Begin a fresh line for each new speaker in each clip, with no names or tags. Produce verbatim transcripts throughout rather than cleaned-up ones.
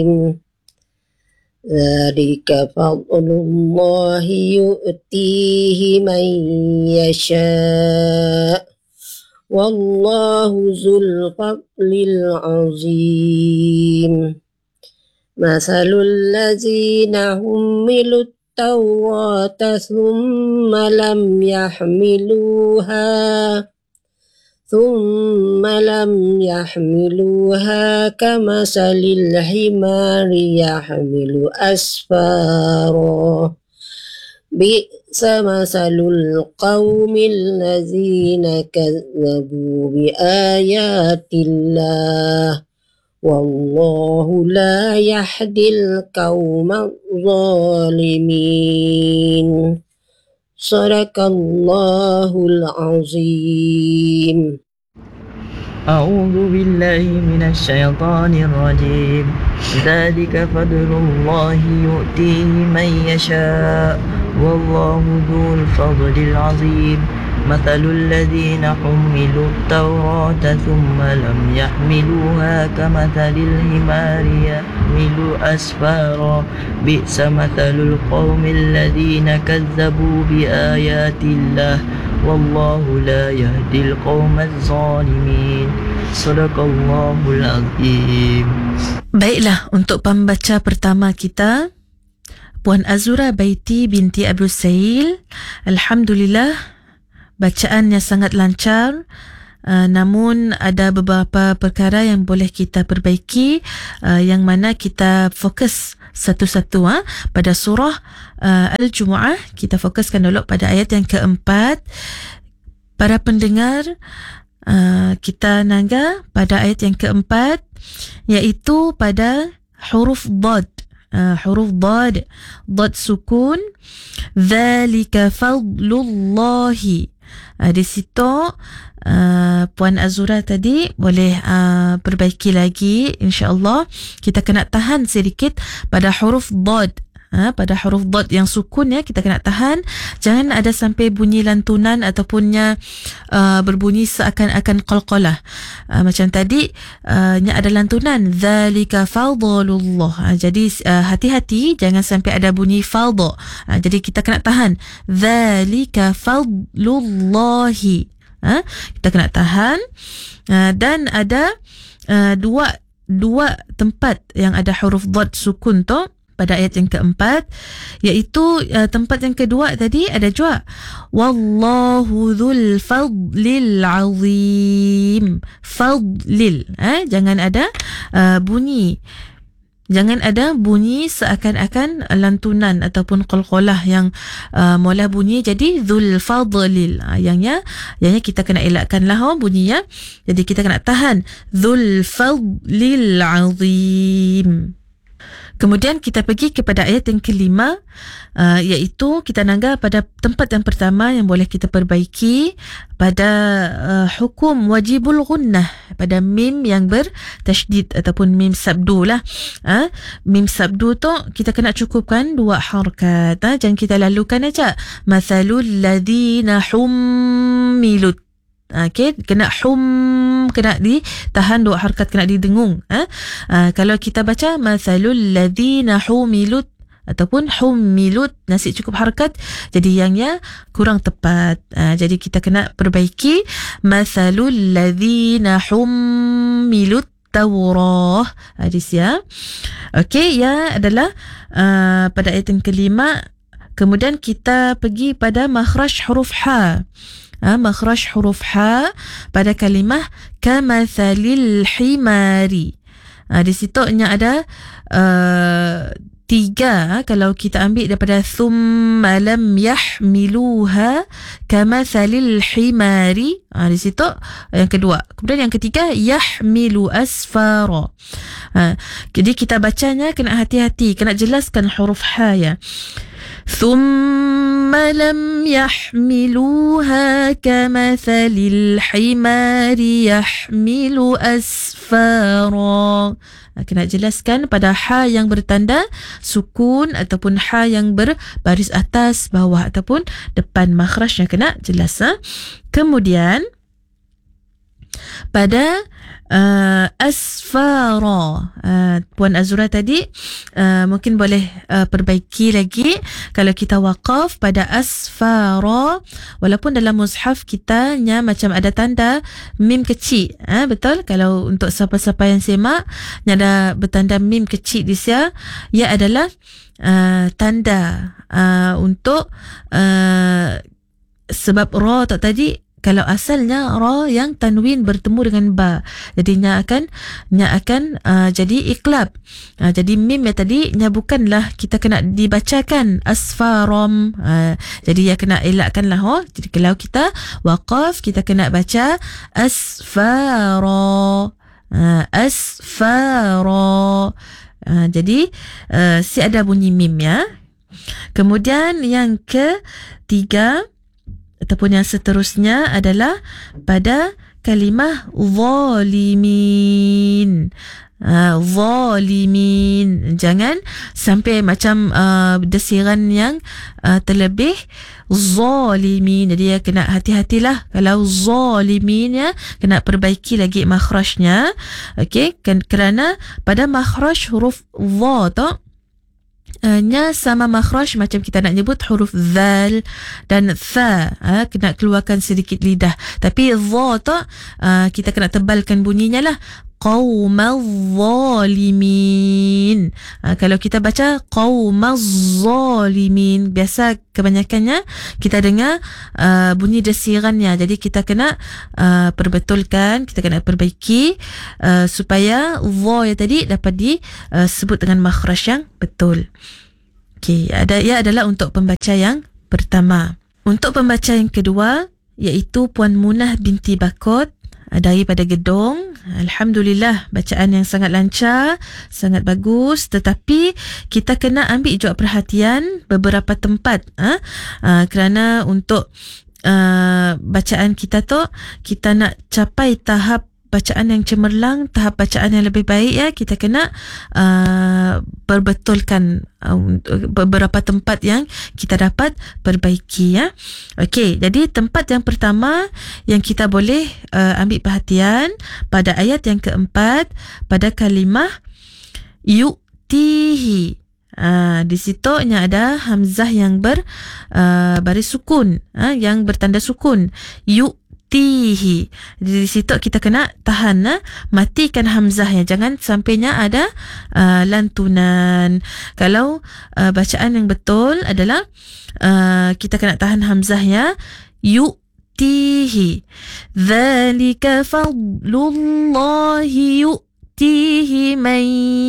ذلك فضل الله يؤتيه من يشاء والله ذو الفضل العظيم مثل الذين حملوا التوراة ثم لم يحملوها ثم لم يحملوها كمثل الحمار يحمل أسفارا بئس مثل القوم الذين كذبوا بآيات الله والله لا يهدي القوم الظالمين صدق الله العظيم.
أعوذ بالله من الشيطان الرجيم ذلك فضل الله يؤتيه من يشاء والله ذو الفضل العظيم مثل الذين حملوا التوراة ثم لم يحملوها كمثل الحمار يحمل أسفارا بئس مثل القوم الذين كذبوا بآيات الله والله لا يهدي القوم الظالمين صدق الله العظيم.
Baiklah, untuk pembaca pertama kita Puan Azura Baiti binti Abdul Sail. Alhamdulillah, bacaannya sangat lancar. Uh, namun ada beberapa perkara yang boleh kita perbaiki, uh, yang mana kita fokus satu-satu. Ha? Pada surah uh, Al-Jumu'ah, kita fokuskan dulu pada ayat yang keempat. Para pendengar, uh, kita nangga pada ayat yang keempat, iaitu pada huruf Dad. Uh, huruf Dad, Dad sukun. Dzalika fadlullahi. Uh, di situ uh, Puan Azura tadi boleh uh, perbaiki lagi, insya-Allah. Kita kena tahan sedikit pada huruf Dad. Ha, pada huruf Dad yang sukun, ya, kita kena tahan. Jangan ada sampai bunyi lantunan ataupun uh, berbunyi seakan-akan qalqalah. Uh, macam tadi uh, nya ada lantunan, dzalika fadlullah. Uh, jadi uh, hati-hati jangan sampai ada bunyi fadha. Uh, jadi kita kena tahan, dzalika fadlullahi. Uh, kita kena tahan. Uh, dan ada uh, dua dua tempat yang ada huruf Dad sukun tu pada ayat yang keempat, iaitu uh, tempat yang kedua tadi ada juga wallahu dzul fadlil azim. Fadlil, eh? jangan ada uh, bunyi jangan ada bunyi seakan-akan lantunan ataupun qalqalah yang uh, mula bunyi jadi dzul fadlil. Uh, yangnya yangnya kita kena elakkanlah oh, bunyinya. Jadi kita kena tahan dzul fadlil azim. Kemudian kita pergi kepada ayat yang kelima, uh, iaitu kita nangga pada tempat yang pertama yang boleh kita perbaiki pada uh, hukum wajibul gunnah, pada mim yang bertasydid ataupun mim sabdu lah. Uh, mim sabdu tu kita kena cukupkan dua harakat. Uh, jangan kita lalukan aja. Mathalul ladhina hummilut. Okay, kena hum, kena ditahan dua harakat, kena didengung. Ha? Uh, kalau kita baca mathalul ladzina humilut ataupun hummilut, nasi cukup harakat, jadi yangnya kurang tepat. Uh, jadi kita kena perbaiki mathalul ladzina hummilut Taurah. Hadis, ya. Okey, ya adalah uh, pada ayat yang kelima. Kemudian kita pergi pada makhraj huruf ha. Ha, makhraj huruf ha pada kalimah kamathalil himari. Ha, di situ nya ada uh, tiga. Ha, kalau kita ambil daripada thumma lam yahmiluha kamathalil himari. Ha, di situ yang kedua. Kemudian yang ketiga yahmilu asfara. Ha, jadi kita bacanya kena hati-hati, kena jelaskan huruf ha, ya. ثم لم يحملوها كمثل الحمار يحمل أسفارا. Kena jelaskan pada ha yang bertanda sukun ataupun ha yang berbaris atas, bawah ataupun depan, makhrajnya kena jelas. Ha? Kemudian pada uh, asfara. Uh, Puan Azura tadi uh, mungkin boleh uh, perbaiki lagi. Kalau kita waqaf pada asfara, walaupun dalam mushaf kita nya macam ada tanda mim kecil, uh, betul? Kalau untuk siapa-siapa yang semak, nya ada bertanda mim kecil di sia, ia adalah uh, tanda uh, untuk uh, sebab ra tak tadi, kalau asalnya ra yang tanwin bertemu dengan ba, jadi nya akan nya akan uh, jadi iqlab. Uh, jadi mim yang tadi nya bukanlah kita kena dibacakan asfaram. Uh, jadi ya kena elakkanlah. Oh. Jadi kalau kita waqaf, kita kena baca asfara. Uh, asfara. Uh, jadi uh, si ada bunyi mim ya. Kemudian yang ketiga ataupun yang seterusnya adalah pada kalimah zalimin. Uh, zalimin. Jangan sampai macam uh, desiran yang uh, terlebih zalimin. Jadi ya kena hati-hatilah kalau zalimin ya, kena perbaiki lagi makhrajnya. Okey, kan, kerana pada makhraj huruf za tu Uh, nya sama makhraj macam kita nak nyebut huruf zal dan tha, uh, kena keluarkan sedikit lidah. Tapi za tu uh, kita kena tebalkan bunyinya lah, qaumaz zalimin. Uh, kalau kita baca qaumaz zalimin, biasa kebanyakannya kita dengar uh, bunyi desirannya. Jadi kita kena uh, perbetulkan, kita kena perbaiki uh, supaya za yang tadi dapat disebut uh, dengan makhraj yang betul. Okey, ada ia adalah untuk pembaca yang pertama. Untuk pembaca yang kedua, iaitu Puan Munah binti Bakot daripada Gedong. Alhamdulillah, bacaan yang sangat lancar, sangat bagus, tetapi kita kena ambil juga perhatian beberapa tempat, ha? Uh, kerana untuk uh, bacaan kita tu, kita nak capai tahap bacaan yang cemerlang, tahap bacaan yang lebih baik ya, kita kena uh, perbetulkan uh, beberapa tempat yang kita dapat perbaiki ya. Okey, jadi tempat yang pertama yang kita boleh uh, ambil perhatian pada ayat yang keempat pada kalimah yu'tihi. Uh, di situ ada hamzah yang ber uh, baris sukun, uh, yang bertanda sukun, yu tihi. Di situ kita kena tahan, ha? Matikan hamzahnya, jangan sampainya ada uh, lantunan. Kalau uh, bacaan yang betul adalah uh, kita kena tahan hamzahnya, yu'tihi. Dzalika fadlullahi yu'tihi man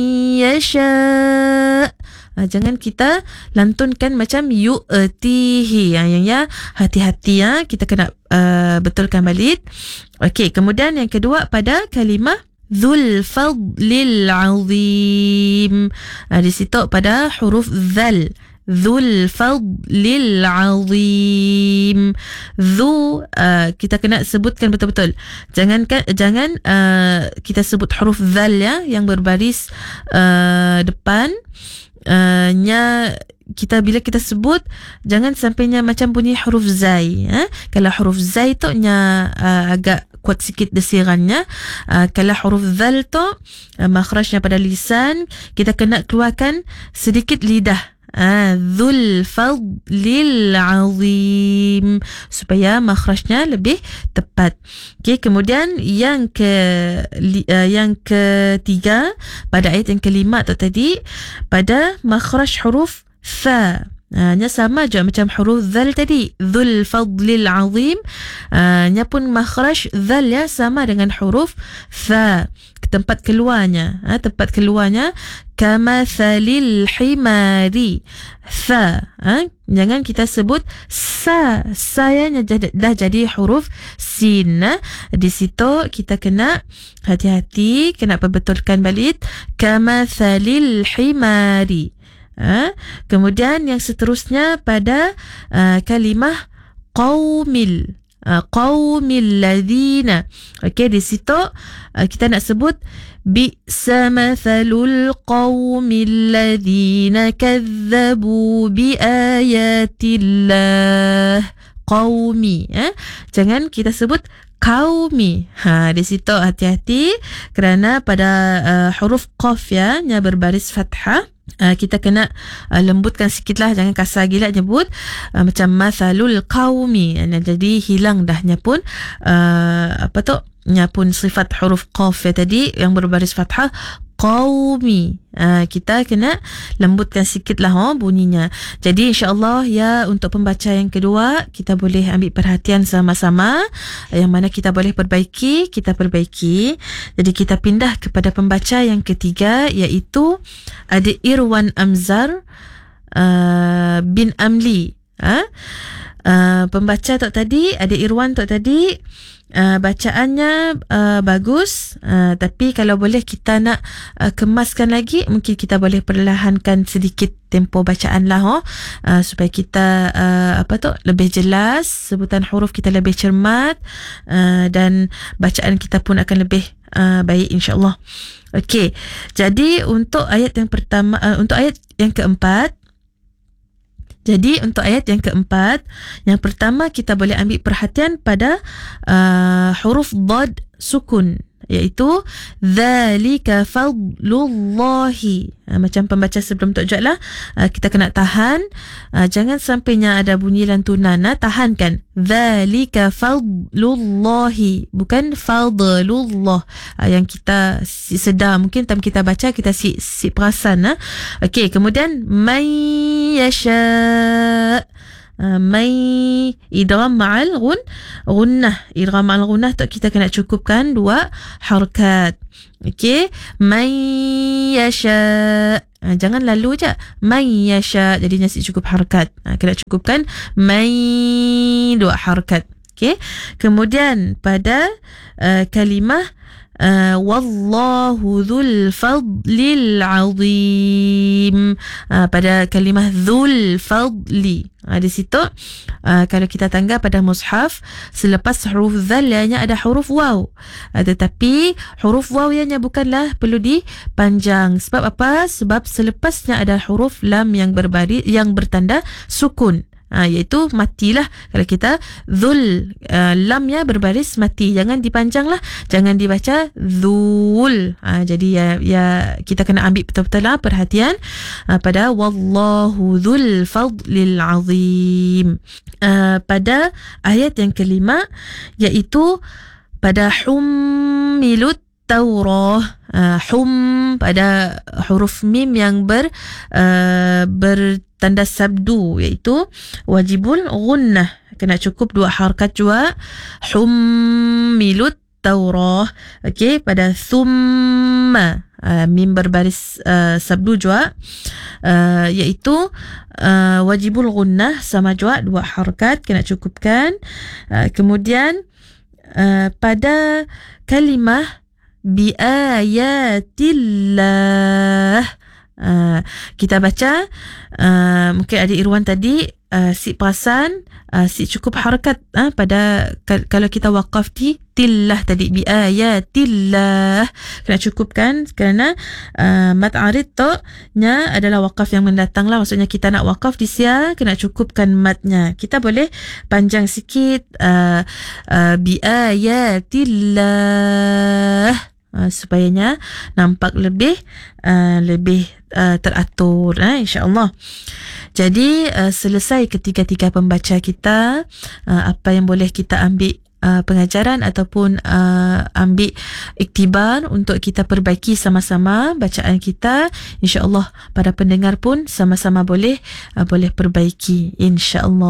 yasha'. Ha, jangan kita lantunkan macam yu'tihi. Ha, yang ya, hati-hati ya, kita kena uh, betulkan balik. Okey, kemudian yang kedua pada kalimah Dzul Fadlil Azim. Ha, di situ pada huruf zal. Dzul Fadlil Azim. Dzu uh, kita kena sebutkan betul-betul. Jangan jangan uh, kita sebut huruf zal ya, yang berbaris uh, depan. Uh, nya kita bila kita sebut jangan sampainya macam bunyi huruf zai, eh? Kalau huruf zai tu nya uh, agak kuat sikit desirannya. Uh, kalau huruf zal tu uh, makhrajnya pada lisan, kita kena keluarkan sedikit lidah. Dzul Fadlil Azim, supaya makhrajnya lebih tepat. Okey, kemudian yang ke uh, yang ketiga pada ayat yang kelima tu tadi pada makhraj huruf fa. Uh, nya sama juga macam huruf zal tadi, Dzul Fadlil Azim. Uh, nya pun makhraj zal ya, sama dengan huruf fa. Tempat keluarnya, ha, tempat keluarnya kamathalil himari. Fa, ha? Jangan kita sebut sa. Sayanya dah jadi huruf sin. Ha? Di situ kita kena hati-hati, kena perbetulkan balik kamathalil himari. Ha? Kemudian yang seterusnya pada uh, kalimah qaumil. Uh, qaumil ladzina. Okey, di situ uh, kita nak sebut bi'sa mathalul qaumil ladzina kadzabu bi ayatillah. Qaumi, eh? Jangan kita sebut qaumi. Ha, di situ hati-hati kerana pada uh, huruf qaf ya yang berbaris fathah, uh, kita kena uh, lembutkan sikit lah, jangan kasar gila nyebut uh, macam mathalul qaumi. Uh, jadi hilang dahnya pun uh, apa tu nya pun sifat huruf qaf ya tadi yang berbaris fathah, qaumi. Uh, kita kena lembutkan sikit lah oh, bunyinya. Jadi insyaAllah ya, untuk pembaca yang kedua kita boleh ambil perhatian sama-sama. Yang mana kita boleh perbaiki, kita perbaiki. Jadi kita pindah kepada pembaca yang ketiga, iaitu ada Irwan Amzar uh, bin Amli. Ha? Uh, pembaca tu tadi ada Irwan tu tadi. Uh, bacaannya uh, bagus, uh, tapi kalau boleh kita nak uh, kemaskan lagi, mungkin kita boleh perlahankan sedikit tempo bacaan lah oh, uh, supaya kita uh, apa tu lebih jelas, sebutan huruf kita lebih cermat, uh, dan bacaan kita pun akan lebih uh, baik insyaAllah. Okey, jadi untuk ayat yang pertama, uh, untuk ayat yang keempat, Jadi untuk ayat yang keempat, yang pertama kita boleh ambil perhatian pada uh, huruf dad sukun, iaitu dzalika fadlullahi. Uh, macam pembaca sebelum tu juga lah, uh, kita kena tahan, uh, jangan sampainya ada bunyi lantunan, uh, tahankan. Dzalika fadlullahi, bukan fadlullah, uh, yang kita sedar mungkin time kita baca kita si si perasan. Uh. Okey, kemudian may yasha, Uh, mai idgham ma'al gun gunnah. Idgham ma'al gunnah tu kita kena cukupkan dua harakat. Okey, mai yasha, uh, jangan lalu je mai yasha, jadinya si cukup harakat. Uh, kena cukupkan mai dua harakat. Okey, kemudian pada uh, kalimah Uh, wallahu dhul fadlil azim, uh, pada kalimah dhul fadli, uh, di situ uh, kalau kita tangga pada mushaf, selepas huruf dhal nya ada huruf waw, uh, tetapi huruf waw nya bukanlah perlu dipanjang. Sebab apa? Sebab selepasnya ada huruf lam yang berbaris, yang bertanda sukun. Ha, iaitu matilah. Kalau kita dhul, uh, lamnya berbaris mati, jangan dipanjang lah, jangan dibaca dhul. Ha, jadi ya, ya kita kena ambil betul-betul lah perhatian uh, pada wallahu dhul fadlil azim. Uh, pada ayat yang kelima, iaitu pada hummilut Taurah, uh, hum pada huruf mim yang ber uh, bertanda sabdu, iaitu wajibul gunnah, kena cukup dua harakat juga. Hummilut Taurah. Okey, pada thumma, uh, mim berbaris uh, sabdu juga, uh, iaitu uh, wajibul gunnah, sama juga dua harakat, kena cukupkan. Uh, kemudian uh, pada kalimah biayatillah, uh, kita baca, uh, mungkin ada Irwan tadi uh, si perasan, uh, si cukup harakat uh, pada kalau kita waqaf di tillah tadi, biayatillah, kena cukupkan kerana uh, mat arid tu nya adalah waqaf yang mendatang lah, maksudnya kita nak waqaf di sia kena cukupkan matnya. Kita boleh panjang sikit, uh, uh, biayatillah, Uh, supayanya nampak lebih uh, lebih uh, teratur, uh, insya-Allah. Jadi uh, selesai ketiga-tiga pembaca kita, uh, apa yang boleh kita ambil uh, pengajaran ataupun uh, ambil iktibar untuk kita perbaiki sama-sama bacaan kita, insya-Allah para pendengar pun sama-sama boleh uh, boleh perbaiki insya-Allah.